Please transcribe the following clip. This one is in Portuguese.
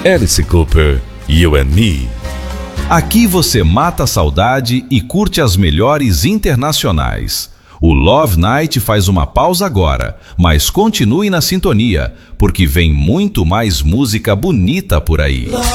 Alice Cooper, You and Me. Aqui você mata a saudade e curte as melhores internacionais. O Love Night faz uma pausa agora, mas continue na sintonia, porque vem muito mais música bonita por aí.